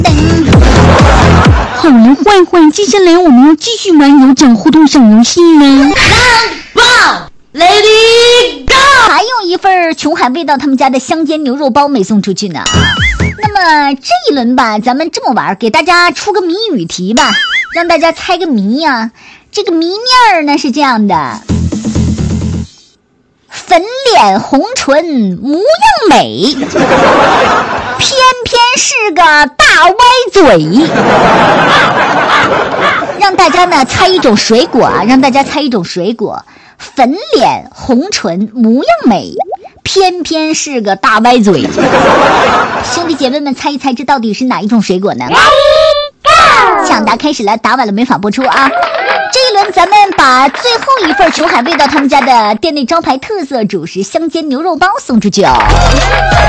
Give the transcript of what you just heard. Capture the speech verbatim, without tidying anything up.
好了，坏坏，接下来我们要继续玩有奖互动小游戏呢。 棒 Lady Go！ 还有一份琼海味道他们家的香煎牛肉包没送出去呢。那么这一轮吧，咱们这么玩，给大家出个谜语题吧，让大家猜个谜呀、啊。这个谜面儿呢是这样的：粉脸红唇模样美，偏偏是个大歪嘴。让大家呢猜一种水果啊，让大家猜一种水果。粉脸红唇模样美，偏偏是个大歪嘴。兄弟姐妹们，猜一猜这到底是哪一种水果呢？抢答开始了，答完了没法播出啊！这一轮咱们把最后一份琼海味道他们家的店内招牌特色主食香煎牛肉包送出去哦。